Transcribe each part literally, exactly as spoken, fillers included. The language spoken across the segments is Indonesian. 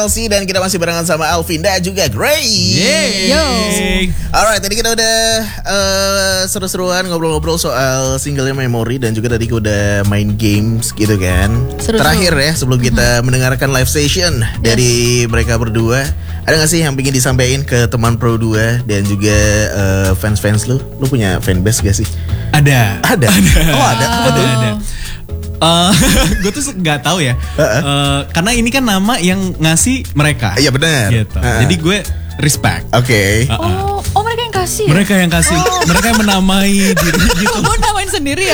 Dan kita masih barengan sama Alvin dan juga Grace. Yo. Alright, tadi kita udah uh, seru-seruan ngobrol-ngobrol soal singlenya Memory. Dan juga tadi kita udah main games gitu kan. Seru-seru. Terakhir ya, sebelum kita mm-hmm. mendengarkan live session yes. dari mereka berdua, ada gak sih yang pengen disampaikan ke teman Pro dua dan juga uh, fans-fans lu? Lu punya fanbase gak sih? Ada. Ada? Ada. Oh ada? Ada, ada, ada. Uh, gue tuh nggak tahu ya, uh-uh. uh, karena ini kan nama yang ngasih mereka. Iya benar. Gitu. Uh-uh. Jadi gue respect. Oke. Okay. Oh, Uh-uh. oh mereka yang kasih. Mereka yang kasih. Oh. Mereka yang menamai diri gitu. Gue namain sendiri ya.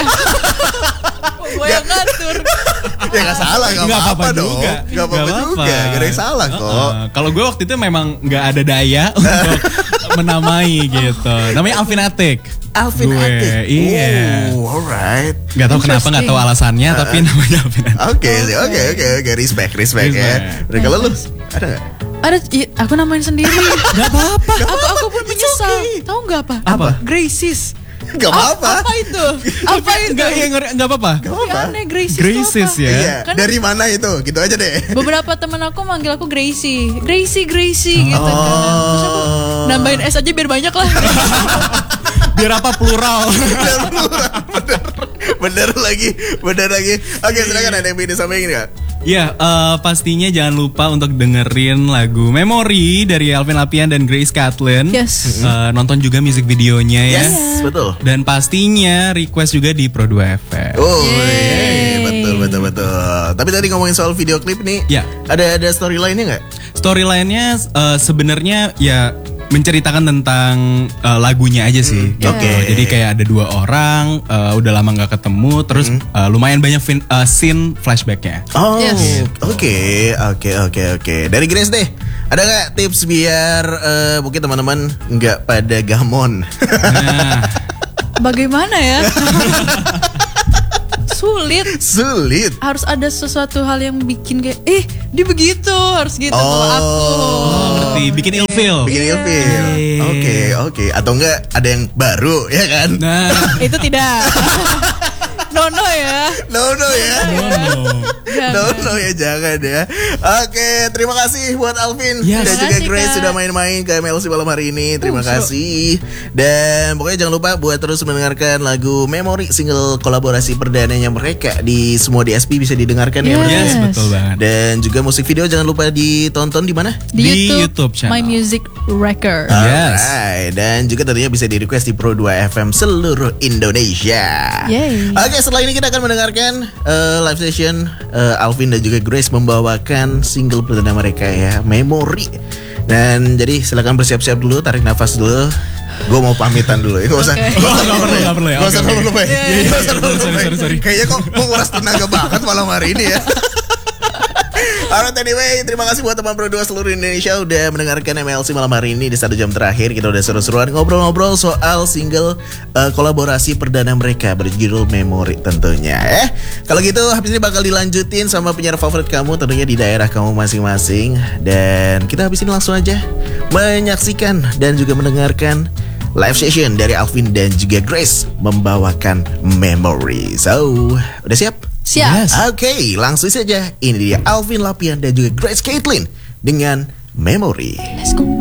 Gue yang ngatur. Ya gak salah, gak, gak apa-apa dong. Juga. Gak apa-apa juga, gak ada yang salah kok. Uh-uh. Kalau gue waktu itu memang gak ada daya untuk menamai gitu. Namanya Alvin Atik. Alvin gue, Atik. Iya. Oh, alright. Gak tahu kenapa, gak tahu alasannya, uh-uh. tapi namanya Alvin Atik. Oke, oke, oke, oke. Respect, respect ya. Dan kalau lu ada gak? Ada, iya, aku namain sendiri. Gak apa-apa. Aku, aku pun menyesal. Okay. Tahu gak apa? Apa? Graces. Gak apa-apa. Apa itu? Apa itu? Gak, ya, gak apa-apa. Gak apa-apa. Aneh, Graces, Graces ya. Iya. Karena dari mana itu? Gitu aja deh. beberapa teman aku manggil aku Gracie. Gracie, Gracie gitu oh. kan. Terus aku nambahin S aja biar banyak lah. Biar apa plural. Biar plural. Bener. Bener lagi. Bener lagi. Oke, silakan ada yang ingin disampaikan gak? Ya, uh, pastinya jangan lupa untuk dengerin lagu Memory dari Alvin Lapian dan Grace Katlyn. Yes. Uh, nonton juga musik videonya ya. Yes, yeah. Betul. Dan pastinya request juga di Pro dua F M. Oh, yeay. Betul, betul, betul. Tapi tadi ngomongin soal video klip nih, ya. Ada ada storyline-nya nggak? Storyline-nya uh, sebenarnya ya menceritakan tentang uh, lagunya aja sih. Hmm, Oke. Okay. Jadi kayak ada dua orang, uh, udah lama nggak ketemu, terus hmm. uh, lumayan banyak fin, uh, scene flashbacknya. Oh, oke, yes. oke, oke, oke, oke. Dari Grace deh, ada nggak tips biar uh, mungkin teman-teman nggak pada gamon? Nah. Bagaimana ya? Sulit. Sulit. Harus ada sesuatu hal yang bikin kayak, eh dia begitu, harus gitu oh. kalau aku. Oh, ngerti. Bikin ilfeel. Bikin ilfeel. Oke, okay, oke. Okay. Atau enggak ada yang baru, ya kan? Nah. Itu tidak. No no ya. No no ya. No no. No no ya, jangan ya. Oke, terima kasih buat Alvin yes. dan juga kasih, Grace Kak. sudah main-main ke M L C malam hari ini. Terima uh, kasih. Dan pokoknya jangan lupa buat terus mendengarkan lagu Memory, single kolaborasi perdananya mereka di semua D S P bisa didengarkan yes. ya. Yes, betul banget. Dan juga musik video jangan lupa ditonton di mana? Di, di YouTube, YouTube channel My Music Record. Yes. Alright. Dan juga tentunya bisa di request di Pro dua F M seluruh Indonesia. Yay. Oke, setelah ini kita akan mendengarkan uh, live session uh, Alvin dan juga Grace membawakan single perdana mereka ya, Memory. Dan jadi silakan bersiap-siap dulu, tarik nafas dulu. Gue mau pamitan dulu ya. Gak usah. Okay. Gak usah Gak perlu, gak perlu ya. Gak usah Okay, perlu okay. ya. Gak usah perlu. Sorry, sorry, sorry. Kayaknya kok menguras tenaga banget malam hari ini ya. Alright, anyway, terima kasih buat teman Pro dua seluruh Indonesia udah mendengarkan M L C malam hari ini. Di satu jam terakhir kita udah seru-seruan ngobrol-ngobrol soal single uh, kolaborasi perdana mereka berjudul Memory tentunya. Eh, kalau gitu habis ini bakal dilanjutin sama penyiar favorit kamu tentunya di daerah kamu masing-masing. Dan kita habis ini langsung aja menyaksikan dan juga mendengarkan live session dari Alvin dan juga Grace membawakan Memory. So, udah siap? Siap. Yes. Oke, okay, langsung saja. Ini dia Alvin Lapian dan juga Grace Katlyn dengan Memory. Let's go.